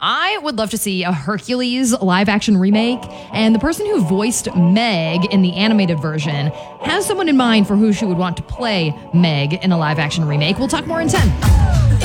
I would love to see a Hercules live action remake, and the person who voiced Meg in the animated version has someone in mind for who she would want to play Meg in a live action remake. We'll talk more in 10.